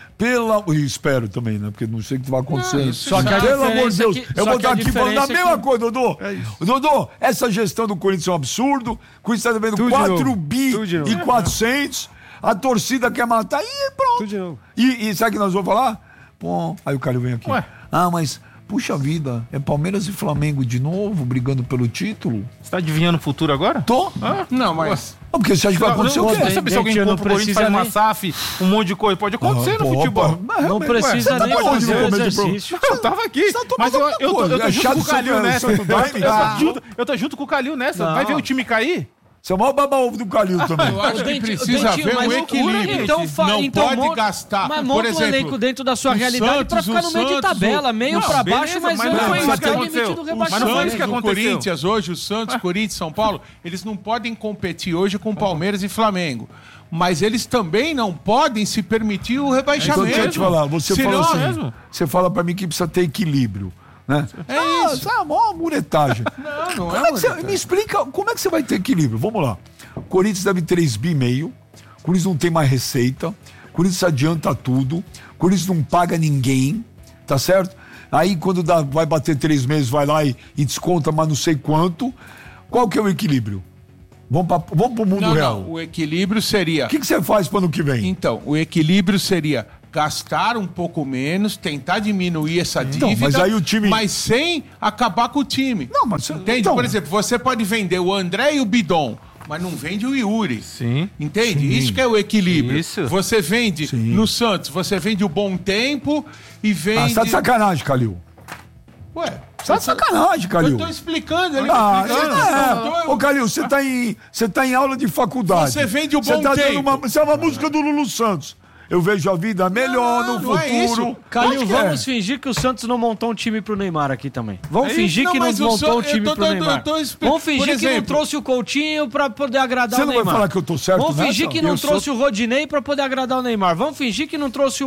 e espero também, né? Porque não sei o que vai acontecer. Só que a Pelo amor de diferença Deus, é que- eu só vou que a estar aqui falando a diferença é mesma que- coisa, Dodô. Dodô, essa gestão do Corinthians é um absurdo. O Corinthians está devendo Tudo de 4 novo. bi Tudo de novo. e 400. A torcida quer matar e pronto. Tudo de novo. E sabe o que nós vamos falar? Pô, aí o Calil vem aqui. Ué. Mas, puxa vida, é Palmeiras e Flamengo de novo, brigando pelo título? Você tá adivinhando o futuro agora? Tô. Não, mas... Porque você acha que vai acontecer o Você quê? sabe se alguém Gente, não compra o Corinthians, precisa faz uma nem- SAF, um monte de coisa. Pode acontecer no Pô, futebol. pô, mas Não realmente, precisa você tá nem onde no fazer o começo do exercício. Eu tava aqui, Você tá mas tomando eu tô outra coisa. É junto chato com o Calil ser nessa. Santo Daime. Eu tô junto com o Calil nessa. Não. Vai ver o time cair? Você é o maior baba-ovo do Calil também. Eu acho que Dentinho, precisa haver mas um loucura, equilíbrio. então Não pode gastar. Mas Por monta um exemplo, elenco dentro da sua o realidade pra Santos, ficar no o meio de Santos, tabela, meio Não, pra beleza, baixo, mas mas não não vai foi isso que estar aconteceu. limite do Mas não foi rebaixamento. isso que o aconteceu. Corinthians hoje, o Santos, Corinthians, São Paulo, eles não podem competir hoje com Palmeiras e Flamengo. Mas eles também não podem se permitir o Então, rebaixamento. deixa eu te falar, você Senão, falou assim, mesmo. você fala pra mim que precisa ter equilíbrio, né? É isso. É a maior muretagem. Não Como é que você, me explica, como é que você vai ter equilíbrio? Vamos lá. O Corinthians deve 3,5 bi, Corinthians não tem mais receita, Corinthians adianta tudo, Corinthians não paga ninguém, tá certo? Aí quando vai bater 3 meses, vai lá e desconta, mas não sei quanto. Qual que é o equilíbrio? Vamos pro mundo real. Não, o equilíbrio seria... O que você faz para ano que vem? Então, o equilíbrio seria gastar um pouco menos, tentar diminuir essa dívida, mas aí o time... mas sem acabar com o time. Não, mas... Entende? Então... Por exemplo, você pode vender o André e o Bidon, mas não vende o Yuri. Sim. Entende? Sim. Isso que é o equilíbrio. Isso. Você vende Sim. no Santos, você vende o Bom Tempo e vende... Ah, você tá de sacanagem, Calil. Ué, Você tá de sacanagem, Calil. eu tô explicando. Ô, Calil, você tá em aula de faculdade. Você vende o Bom Você tá dando Tempo. Você é uma música do Lulu Santos. Eu vejo a vida melhor no não é futuro. isso. Calil, Onde que vamos fingir que o Santos não montou um time pro Neymar aqui também. Vamos fingir Não, que não mas o montou um San- time eu tô- pro eu tô- Neymar. eu tô expli- Vamos fingir por que não exemplo- trouxe o Coutinho pra poder agradar Você o não Neymar. vai falar que eu tô certo Vamos fingir nessa? que não Eu trouxe sou- o Rodinei pra poder agradar o Neymar. Vamos fingir que não trouxe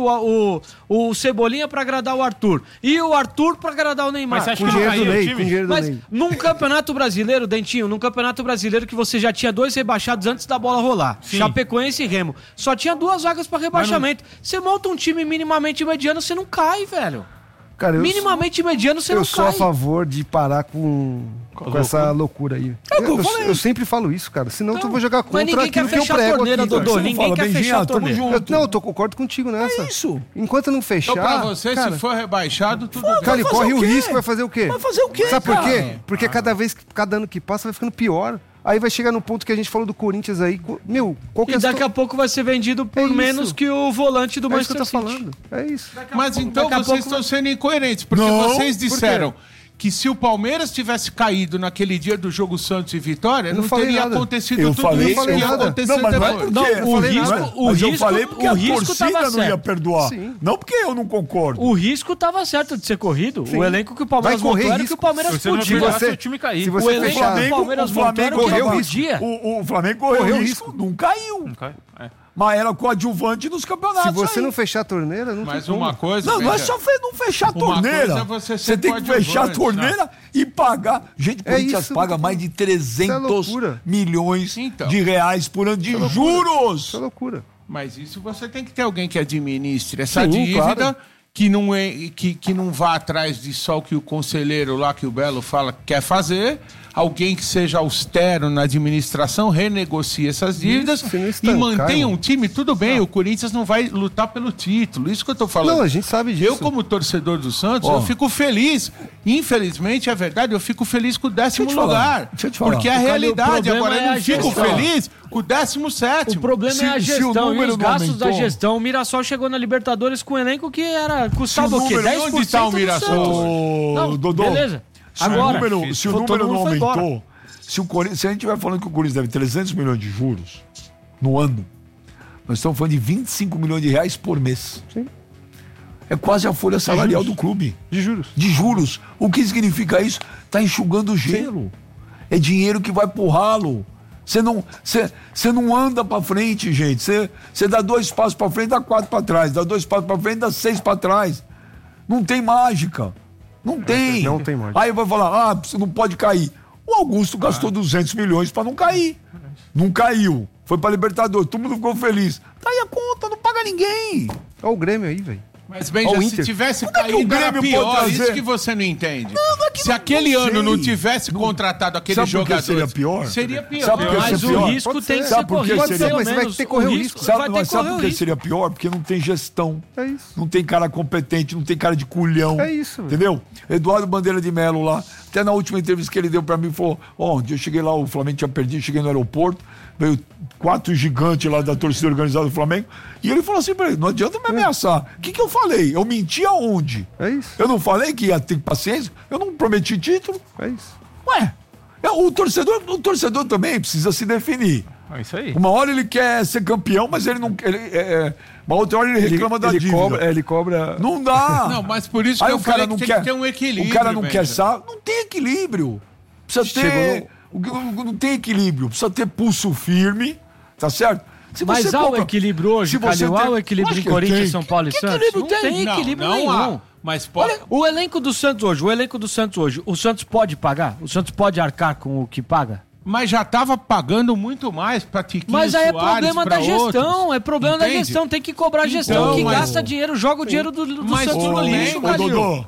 o Cebolinha pra agradar o Arthur. E o Arthur pra agradar o Neymar. Mas você acha Com que não dinheiro do caiu o Ney, time? com dinheiro do Mas Ney. num campeonato brasileiro, Dentinho, num campeonato brasileiro que você já tinha 2 rebaixados antes da bola rolar. Chapecoense e Remo. Só tinha 2 vagas pra rebaixamento. Você monta um time minimamente mediano, você não cai, velho. Cara, Minimamente mediano, você eu não sou cai. a favor de parar com essa loucura aí. Eu sempre falo isso, cara. Senão tu vai jogar contra ninguém quer aquilo que eu fechar a prego torneira, aqui, cara. Dodô. Você não Ninguém fala, quer Benjinha, fechar a tamo torneira. junto. Eu concordo contigo nessa. É isso. Enquanto não fechar. Então, pra você, cara, se for rebaixado, tudo bem. Cara, ele Vai fazer corre o o quê? risco, vai fazer o quê? Vai fazer o quê, Sabe por cara? quê? Porque cada ano que passa vai ficando pior. Aí vai chegar no ponto que a gente falou do Corinthians aí. Meu, qual que é E daqui a pouco vai ser vendido por isso. menos que o volante do É isso que Manchester eu tô City. falando. É isso. Mas então daqui a vocês pouco estão sendo incoerentes, porque Não, vocês por quê? disseram que se o Palmeiras tivesse caído naquele dia do jogo Santos e Vitória, não falei teria nada. acontecido Eu tudo falei, isso falei que nada. aconteceu Não, mas não é depois. porque... Não, o falei, risco- não é? o Mas eu risco- falei porque o a risco torcida tava não ia certo. perdoar. Sim. Não porque eu não concordo. O risco tava certo de ser corrido. O elenco que o Palmeiras Vai correr montou era o que risco. o Palmeiras Você não podia. vai você- se o time cair. se O você elenco fechar- do Palmeiras montou era o que correu tava risco. podia. O Flamengo correu Correu risco, não caiu. Não cai? É. Mas era coadjuvante nos campeonatos. Se você aí. não fechar a torneira, não Mas tem como. uma coisa... Não, não é veja, só não fechar a Uma torneira. coisa é você Você ser tem que fechar a coadjuvante, torneira e pagar. Gente, o É Corinthians isso, paga isso mais de é 300 loucura. milhões Então. de reais por ano de juros. Isso é loucura. Mas isso você tem que ter alguém que administre essa Sim, dívida, claro. que não vá atrás de só o que o conselheiro lá, que o Belo fala, que quer fazer. Alguém que seja austero na administração, renegocie essas dívidas Isso, não e estancar, mantenha um irmão. time. Tudo bem, o Corinthians não vai lutar pelo título. Isso que eu tô falando. Não, a gente sabe disso. Eu, como torcedor do Santos, Ó. eu fico feliz. Infelizmente, é verdade, eu fico feliz com o 10º te falar, lugar. deixa eu te falar. Porque é a Calil, o realidade. problema Agora, é eu a não fico gestão. feliz com o 17º. O problema Se- é a se o gestão e número os não gastos da aumentou- gestão. O Mirassol chegou na Libertadores com um elenco que custava o quê? número- 10% onde tá o do Mirassol? Santos. Ô, Não, Dodô, beleza. Se Agora, o número, se o todo número mundo não foi embora. aumentou, se a gente estiver falando que o Corinthians deve 300 milhões de juros no ano, nós estamos falando de 25 milhões de reais por mês. Sim. É quase a folha salarial do clube. De juros. De juros. O que significa isso? Está enxugando gelo. É dinheiro que vai pro ralo. Você não anda para frente, gente. Você dá 2 passos para frente, dá 4 para trás. Dá 2 passos para frente, dá 6 para trás. Não tem mágica. Não tem. Não tem mágica. Aí vai falar, você não pode cair. O Augusto gastou 200 milhões para não cair. Não caiu. Foi para Libertadores. Todo mundo ficou feliz. Tá aí a conta, não paga ninguém. Olha o Grêmio aí, velho. Mas, bem, Ó, o se Inter. tivesse Onde é que o caído, era Grêmio pior. pode trazer? Isso que você não entende. Não é que se não- aquele não ano sei. não tivesse contratado aquele Sabe por que jogador... seria pior? Seria pior. Sabe por que Mas seria o pior? risco Pode tem que ser. ser Sabe por que corrido, seria? pelo Mas vai menos. ter que correr o risco. Vai Sabe, ter mas que sabe correr por o que risco. seria pior? Porque não tem gestão. É isso. Não tem cara competente, não tem cara de culhão. É isso, velho. Entendeu? Eduardo Bandeira de Melo lá, até na última entrevista que ele deu pra mim, falou: onde eu cheguei lá, o Flamengo tinha perdido, cheguei no aeroporto, veio 4 gigantes lá da torcida organizada do Flamengo, e ele falou assim pra ele: não adianta me ameaçar. O que eu falei? Eu menti aonde? É isso. Eu não falei que ia ter paciência? Eu não prometi título? É isso. Ué, o torcedor também precisa se definir. É isso aí. Uma hora ele quer ser campeão, mas ele não. Uma outra hora ele reclama da dívida. Ele cobra. Não dá. Não, mas por isso que Aí eu o cara falei não que quer. tem que ter um equilíbrio. O cara não quer Benja. saber. Não tem equilíbrio. Precisa ter. Não tem equilíbrio. Precisa ter pulso firme. Tá certo? Se Mas você há o compra- equilíbrio hoje, se você Calil? Há tem- o equilíbrio Acho em que Corinthians, tem. São Paulo e Que Santos? equilíbrio Não tem? tem equilíbrio não nenhum. há. Mas pode... O elenco do Santos hoje, o Santos pode pagar? O Santos pode arcar com o que paga? Mas já estava pagando muito mais para Tiquinho Mas aí Soares, é problema da gestão, outros. é problema da Entende? gestão, tem que cobrar a gestão, Então, que mas- gasta dinheiro, joga o dinheiro do Mas Santos tudo no bem, lixo, Ô, Calil.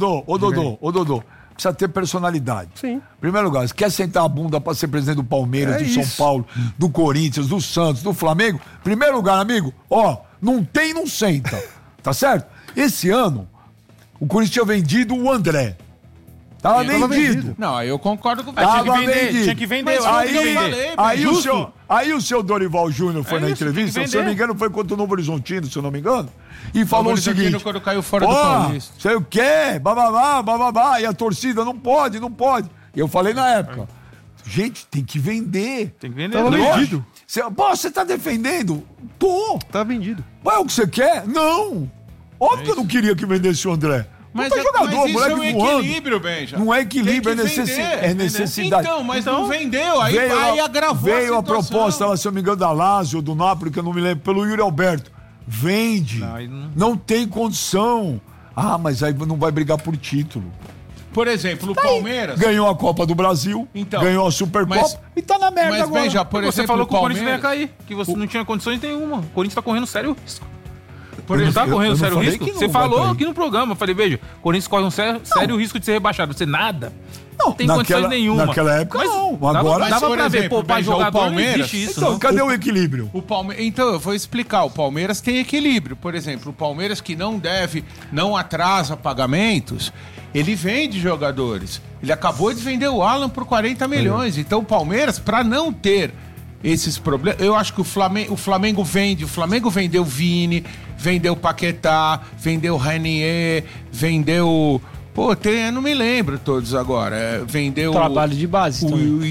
Dodô. Precisa ter personalidade. Sim. Em primeiro lugar, você quer sentar a bunda pra ser presidente do Palmeiras, É do isso. São Paulo, do Corinthians, do Santos, do Flamengo? Primeiro lugar, amigo, ó, não tem, não senta. Tá certo? Esse ano, o Corinthians tinha vendido o André. Tava vendido. Não, aí eu concordo com você. Tava vendido. Tinha que vender, Mas eu acho aí- que tinha que falei, vender. Aí o seu Dorival Júnior foi na isso, tem entrevista, que se eu não me vender. engano, foi contra o Novo Horizontino, se eu não me engano, e falou o Horizontino seguinte: quando caiu fora do Paulista. sei o quê, bababá, e a torcida não pode. E eu falei na época: gente, tem que vender. Tem que vender. Tava Lógico. vendido. Você tá defendendo? Tô. Tá vendido. Mas é o que você quer? Não. Óbvio que eu não queria que vendesse o André. Mas, Puta jogador, mas isso é um moleque voando. equilíbrio, Benja. Não é equilíbrio, Tem é, que vender. é necessidade. Então, mas não vendeu. Aí agravou veio a a proposta, lá, se eu não me engano, da Lazio, do Napoli, que eu não me lembro, pelo Yuri Alberto. Vende. Não tem condição. Ah, mas aí não vai brigar por título. Por exemplo, o Palmeiras... Ganhou a Copa do Brasil, Então, ganhou a Supercopa mas- e tá na merda Mas, agora. Benja, por Você exemplo, falou que o Corinthians não ia Palmeiras... cair, que você não tinha condições nenhuma. O Corinthians tá correndo sério risco. Por Não tá exemplo, correndo eu não sério falei risco? que não Você vai falou cair. aqui no programa. Eu falei, veja, o Corinthians corre um sério risco de ser rebaixado. Você nada. Não, tem condições nenhuma. Naquela época Mas não. dava- Agora dava por pra ver, exemplo, poupar Benja, o jogador, não Palmeiras- existe isso. Então, não. cadê o equilíbrio? Então, eu vou explicar. O Palmeiras tem equilíbrio. Por exemplo, o Palmeiras que não atrasa pagamentos, ele vende jogadores. Ele acabou de vender o Alan por 40 milhões. Então, o Palmeiras, para não ter esses problemas... Eu acho que o Flamengo vende. O Flamengo vendeu o Vini, vendeu o Paquetá, vendeu o Renier, vendeu... Pô, eu não me lembro todos agora. Vendeu Trabalho de base também. o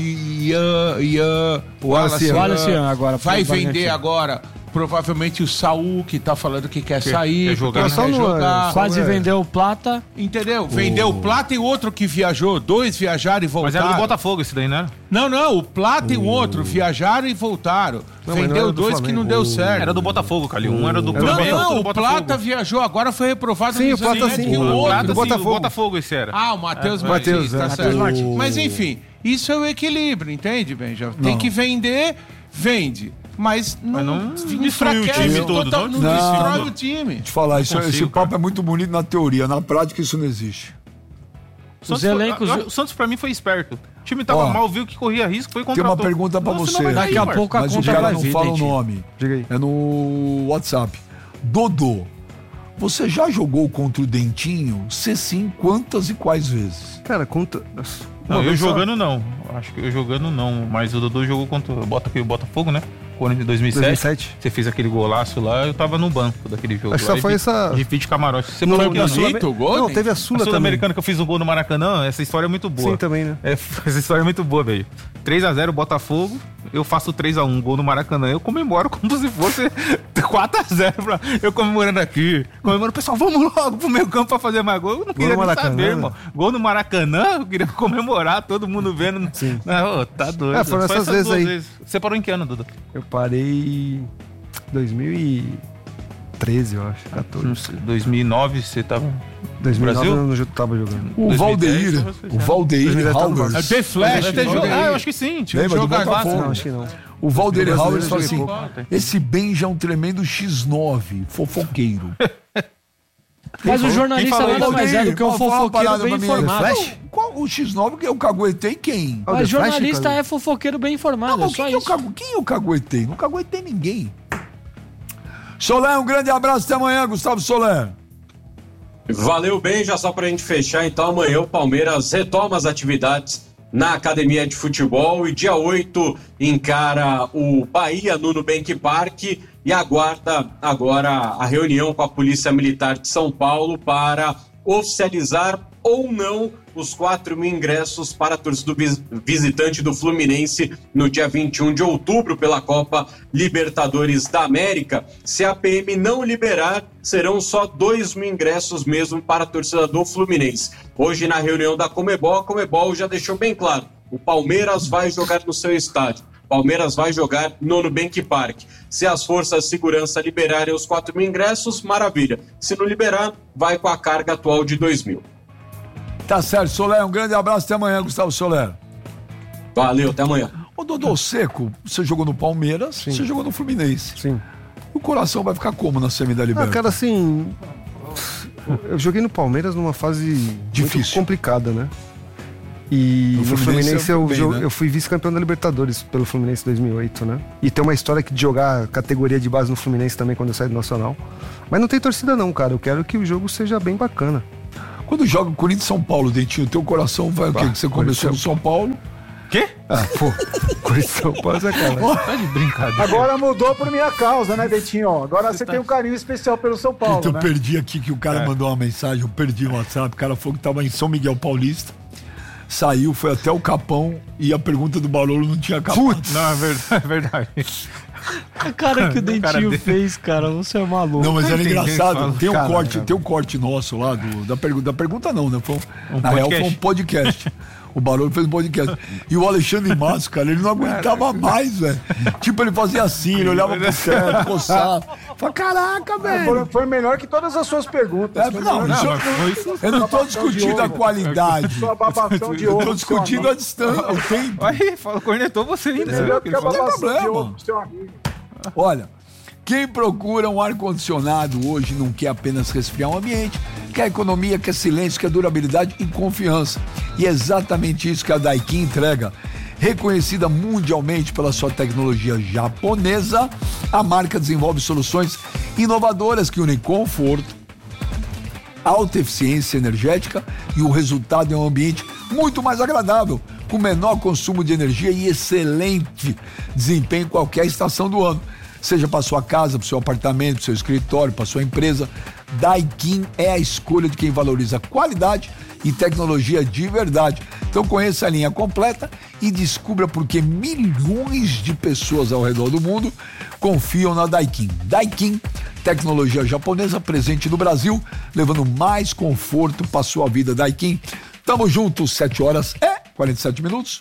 Ian, o Wallace Ian agora. vai foi o vender Bragantino. agora provavelmente o Saul, que tá falando que quer sair, quer jogar. porque não quer jogar. Quase vendeu o Plata. Entendeu? Vendeu o Plata e outro que viajou. 2 viajaram e Mas voltaram. era do Botafogo esse daí, né? Não, o Plata e o outro viajaram e voltaram. Não, mas não Vendeu era do 2 que Flamengo. não deu certo. Era do Botafogo, Calil. Um era do Flamengo, outro Não, do o Botafogo. Plata viajou, agora foi reprovado Sim, no o Plata exame sim. médico, e O outro. Plata, do sim, o Botafogo. Botafogo esse era. Ah, o Matheus Matheus, Martins, tá é. certo. Matheus. Mas enfim, isso é o equilíbrio, entende, Benja? Tem que vender, vende. Mas não destruir o time todo, não não. destrói Não. o time. Te falar, esse consigo, papo é muito bonito na teoria, na prática isso não existe. Os elencos- O Santos, pra mim, foi esperto. O time tava Ó, mal, viu que corria risco, foi Tem contra uma pergunta pra você. Daqui a pouco a Mas o conta cara vai não vir, fala o Dentinho. nome. Diga aí. É no WhatsApp. Dodô, você já jogou contra o Dentinho? Se sim, quantas e quais vezes? Cara, conta. Não, Uma eu vez só. jogando não. Acho que eu jogando não. Mas o Dodô jogou contra o Botafogo, né? Corinthians em 2007. 2007. Você fez aquele golaço lá, eu tava no banco daquele jogo. Acho que lá só e foi vi- essa- De vídeo camarote. Você Não falou lembro que da não Sula. Bonito o gol, Não, né? teve a A Sula também. Sul-Americana que eu fiz um gol no Maracanã, essa história é muito boa. Sim, também, né? Essa história é muito boa, velho. 3x0 Botafogo, eu faço 3x1, gol no Maracanã. Eu comemoro como se fosse 4x0. Eu comemorando aqui. Comemorando, pessoal, vamos logo pro meio campo pra fazer mais gol. Eu não queria no nem Maracanã, saber, né? irmão. Gol no Maracanã, eu queria comemorar, todo mundo vendo. Sim. Não, ô, tá doido. É, foram Só essas vezes duas aí. Você parou em que ano, Duda? Eu parei 2013, eu acho. 14. 2009, você tava... 2009 Brasil? eu tava jogando. O 2010, Valdeir, talvez seja. o Valdeir 2010 tá no Howard. Vasco. The Flash, Deve ter tem jogado. Eu acho que sim. Tinha Lembra do jogado Botafogo? Não, acho que não. O Valdeir No Howard falou brasileiro assim: eu joguei esse Benja é um tremendo X9, fofoqueiro. Mas o jornalista falou nada isso? mais é do que um Fala uma fofoqueiro parada bem pra mim. informado. Flash? Qual o X9 que eu caguetei quem? Ah, o Mas The Flash, jornalista cara? é fofoqueiro bem informado, Não, é só quem isso. eu caguetei? Não caguetei ninguém. Solé, um grande abraço, até amanhã, Gustavo Solé. Valeu, bem, já só pra gente fechar, então amanhã o Palmeiras retoma as atividades na academia de futebol e dia 8 encara o Bahia no Nubank Park e aguarda agora a reunião com a Polícia Militar de São Paulo para oficializar ou não os 4.000 ingressos para a torcida visitante do Fluminense no dia 21 de outubro pela Copa Libertadores da América. Se a PM não liberar, serão só 2.000 ingressos mesmo para a torcida do Fluminense. Hoje, na reunião da Conmebol, a Conmebol já deixou bem claro, o Palmeiras vai jogar no seu estádio. Palmeiras vai jogar no Nubank Park. Se as forças de segurança liberarem os 4.000 ingressos, maravilha. Se não liberar, vai com a carga atual de 2.000. Tá certo, Solé, um grande abraço, até amanhã, Gustavo Solé. Valeu, até amanhã. Ô, Dodô Seco, você jogou no Palmeiras, Sim. você jogou no Fluminense. Sim. O coração vai ficar como na semi da Libertadores? Cara, assim, eu joguei no Palmeiras numa fase Difícil. muito complicada, né? E no Fluminense eu fui vice-campeão da Libertadores pelo Fluminense em 2008, né? E tem uma história de jogar categoria de base no Fluminense também quando eu saí do Nacional. Mas não tem torcida não, cara. Eu quero que o jogo seja bem bacana. Quando joga Corinthians e São Paulo, Dentinho, teu coração vai o quê? Que você começou no São Paulo? Quê? Corinthians e São Paulo é cara. Tá de brincadeira. Agora mudou por minha causa, né, Dentinho? Agora você tem um carinho especial pelo São Paulo, Então, né? eu perdi aqui que o cara mandou uma mensagem, eu perdi no WhatsApp, o cara falou que tava em São Miguel Paulista, saiu, foi até o Capão e a pergunta do Barolo não tinha acabado. Não, é verdade. A cara que o Dentinho fez, cara, você é maluco. Não, mas era Entendi, engraçado. fala. Tem um Cara, corte, cara. tem um corte nosso lá da pergunta. Da pergunta não, né? Na podcast. real foi um podcast. O Barolo fez um podcast. E o Alexandre Matos, cara, ele não aguentava mais, velho. Tipo, ele fazia assim, ele olhava pro teto, coçava. Falei, caraca, velho. Foi melhor que todas as suas perguntas. Foi melhor Não, que- mas foi isso. eu não tô discutindo a qualidade. Sua babação de Eu ovo. tô discutindo a distância, o tempo. Aí, cornetou você ainda. Melhor que a Não tem babação de problema. ovo, seu amigo. Olha, quem procura um ar-condicionado hoje não quer apenas resfriar o ambiente, quer economia, quer silêncio, quer durabilidade e confiança. E é exatamente isso que a Daikin entrega. Reconhecida mundialmente pela sua tecnologia japonesa, a marca desenvolve soluções inovadoras que unem conforto, alta eficiência energética e o resultado é um ambiente muito mais agradável, com menor consumo de energia e excelente desempenho em qualquer estação do ano. Seja para sua casa, para o seu apartamento, para o seu escritório, para sua empresa, Daikin é a escolha de quem valoriza qualidade e tecnologia de verdade. Então conheça a linha completa e descubra por que milhões de pessoas ao redor do mundo confiam na Daikin. Daikin, tecnologia japonesa presente no Brasil, levando mais conforto para sua vida. Daikin, tamo juntos, 7 horas e 47 minutos.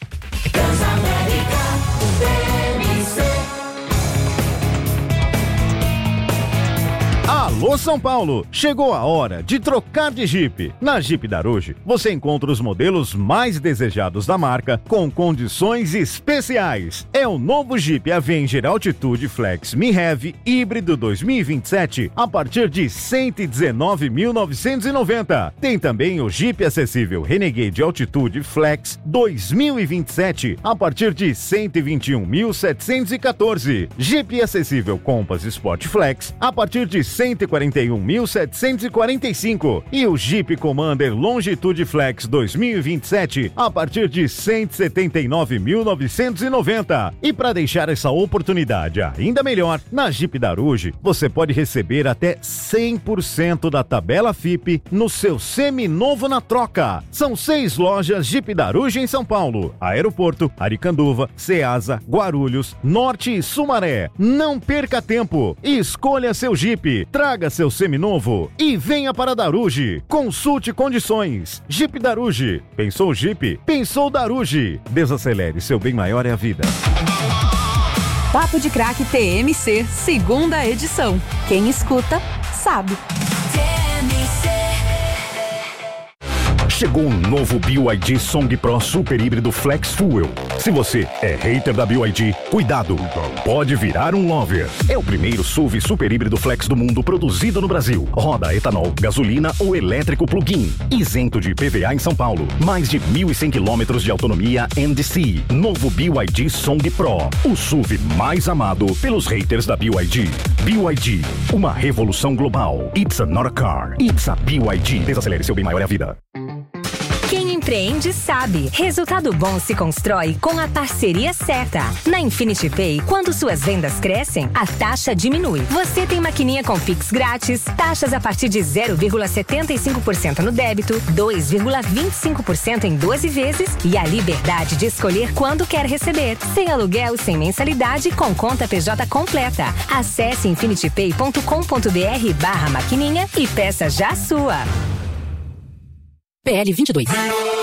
Alô São Paulo, chegou a hora de trocar de Jeep. Na Jeep Daruge, você encontra os modelos mais desejados da marca com condições especiais. É o novo Jeep Avenger Altitude Flex Mi Heavy híbrido 2027 a partir de R$ 119.990. Tem também o Jeep acessível Renegade Altitude Flex 2027 a partir de R$ 121.714. Jeep acessível Compass Sport Flex a partir de R$ 141.745 e o Jeep Commander Longitude Flex 2027 a partir de R$ 179.990. E para deixar essa oportunidade ainda melhor, na Jeep Daruge você pode receber até 100% da tabela FIP no seu seminovo na troca. São 6 lojas Jeep Daruge em São Paulo, Aeroporto, Aricanduva, Ceasa, Guarulhos, Norte e Sumaré. Não perca tempo e escolha seu Jeep. Traga seu seminovo e venha para Daruge. Consulte condições. Jeep Daruge. Pensou Jeep? Pensou Daruge. Desacelere, seu bem maior é a vida. Papo de Crack TMC, segunda edição. Quem escuta, sabe. Chegou um novo BYD Song Pro Super Híbrido Flex Fuel. Se você é hater da BYD, cuidado, pode virar um lover. É o primeiro SUV super híbrido flex do mundo produzido no Brasil. Roda a etanol, gasolina ou elétrico plug-in. Isento de IPVA em São Paulo. Mais de 1.100 quilômetros de autonomia NDC. Novo BYD Song Pro. O SUV mais amado pelos haters da BYD. BYD, uma revolução global. It's not a car, it's a BYD. Desacelere, seu bem maior é a vida. Quem empreende sabe. Resultado bom se constrói com a parceria certa. Na Infinity Pay, quando suas vendas crescem, a taxa diminui. Você tem maquininha com Pix grátis, taxas a partir de 0,75% no débito, 2,25% em 12 vezes e a liberdade de escolher quando quer receber. Sem aluguel, sem mensalidade, com conta PJ completa. Acesse infinitypay.com.br/maquininha e peça já a sua. PL 22.